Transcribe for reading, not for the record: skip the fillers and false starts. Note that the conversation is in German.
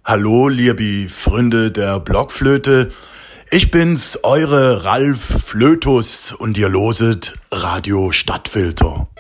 Hallo, liebe Freunde der Blockflöte. Ich bin's, eure Ralf Flötus und ihr loset Radio Stadtfilter.